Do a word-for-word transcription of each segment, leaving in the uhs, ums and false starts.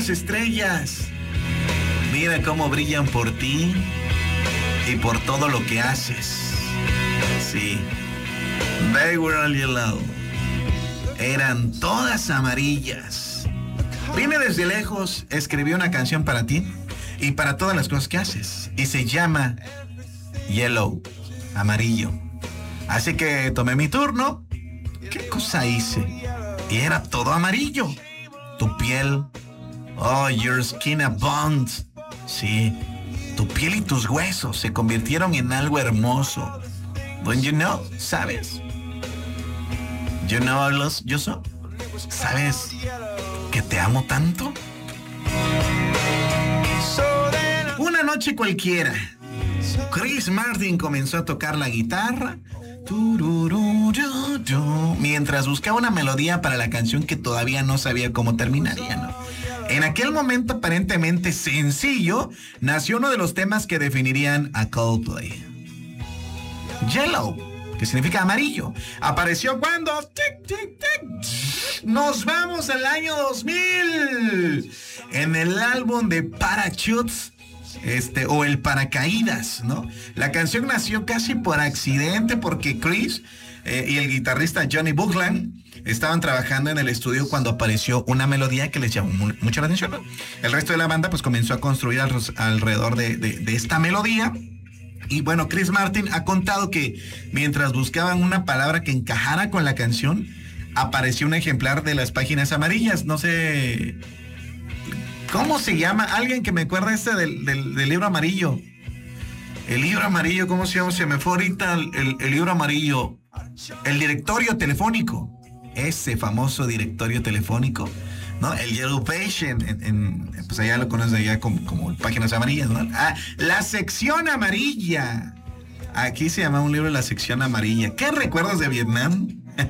estrellas. Mira cómo brillan por ti y por todo lo que haces. Sí. They were all yellow. Eran todas amarillas. Vine desde lejos, escribí una canción para ti y para todas las cosas que haces. Y se llama Yellow, amarillo. Así que tomé mi turno. ¿Qué cosa hice? Y era todo amarillo. Tu piel. Oh, your skin a bond. Sí. Tu piel y tus huesos se convirtieron en algo hermoso. Don't you know? ¿Sabes? You know, los, yo soy. ¿Sabes que te amo tanto? Una noche cualquiera, Chris Martin comenzó a tocar la guitarra mientras buscaba una melodía para la canción que todavía no sabía cómo terminaría, ¿no? En aquel momento aparentemente sencillo, nació uno de los temas que definirían a Coldplay. Yellow, que significa amarillo, apareció cuando tic, tic, tic, nos vamos al año dos mil, en el álbum de Parachutes, este, o el Paracaídas, ¿no? La canción nació casi por accidente porque Chris eh, y el guitarrista Johnny Buckland estaban trabajando en el estudio cuando apareció una melodía que les llamó mu- mucho la atención, ¿no? El resto de la banda pues comenzó a construir al, alrededor de, de, de esta melodía. Y bueno, Chris Martin ha contado que mientras buscaban una palabra que encajara con la canción, apareció un ejemplar de las páginas amarillas. No sé cómo se llama. Alguien que me acuerda este del, del, del libro amarillo. El libro amarillo, ¿cómo se llama? Se me fue ahorita el, el, el libro amarillo. El directorio telefónico. Ese famoso directorio telefónico, ¿no? El Yellow Page, en, en, en, pues allá lo conocen allá como, como páginas amarillas, ¿no? Ah, la sección amarilla. Aquí se llama un libro La sección amarilla. ¿Qué recuerdos de Vietnam?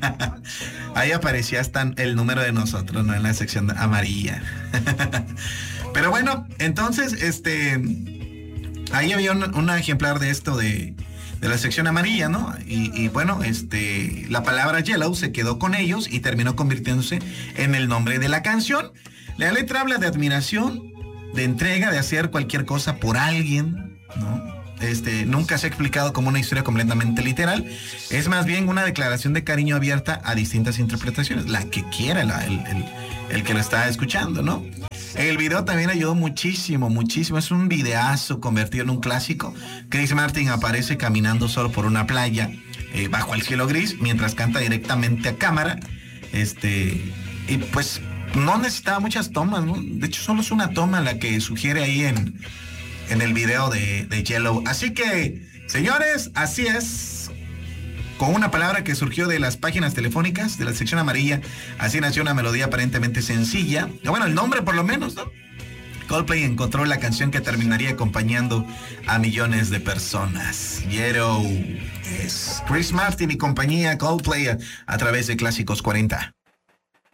Ahí aparecía hasta el número de nosotros, ¿no? En la sección amarilla. Pero bueno, entonces, este, ahí había un, un ejemplar de esto de... de la sección amarilla, ¿no? Y, y bueno, este, la palabra Yellow se quedó con ellos y terminó convirtiéndose en el nombre de la canción. La letra habla de admiración, de entrega, de hacer cualquier cosa por alguien, ¿no? Este, nunca se ha explicado como una historia completamente literal. Es más bien una declaración de cariño abierta a distintas interpretaciones, la que quiera la, el, el, el que lo está escuchando, ¿no? El video también ayudó muchísimo, muchísimo. Es un videazo convertido en un clásico. Chris Martin aparece caminando solo por una playa, eh, bajo el cielo gris, mientras canta directamente a cámara. Este, y pues no necesitaba muchas tomas, ¿no? De hecho, solo es una toma la que sugiere ahí en, en el video de, de Yellow. Así que, señores, así es. Con una palabra que surgió de las páginas telefónicas, de la sección amarilla, así nació una melodía aparentemente sencilla. Bueno, el nombre por lo menos, ¿no? Coldplay encontró la canción que terminaría acompañando a millones de personas. Yellow es Chris Martin y compañía, Coldplay, a, a través de Clásicos cuarenta.